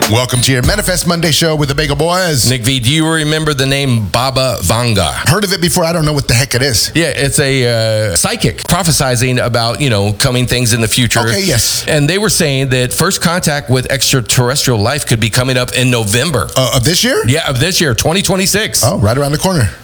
Welcome to your Manifest Monday show with the Bagel Boys. Nick V, do you remember the name Baba Vanga? Heard of it before. I don't know what the heck it is. Yeah, it's a psychic prophesizing about, coming things in the future. Okay, yes. And they were saying that first contact with extraterrestrial life could be coming up in November. Of this year? Yeah, of this year, 2026. Oh, right around the corner.